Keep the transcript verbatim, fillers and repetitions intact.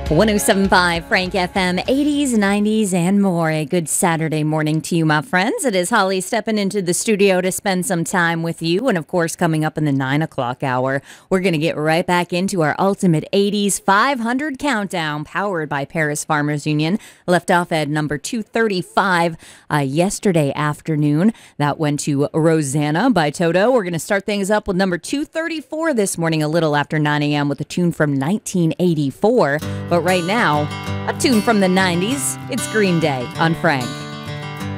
one oh seven point five Frank F M, eighties, nineties, and more. A good Saturday morning to you, my friends. It is Holly stepping into the studio to spend some time with you. And of course, coming up in the nine o'clock hour, we're going to get right back into our Ultimate eighties five hundred Countdown, powered by Paris Farmers Union. Left off at number two thirty-five uh, yesterday afternoon. That went to Rosanna by Toto. We're going to start things up with number two thirty-four this morning, a little after nine a.m. with a tune from nineteen eighty-four. But right now, a tune from the nineties. It's Green Day on Frank.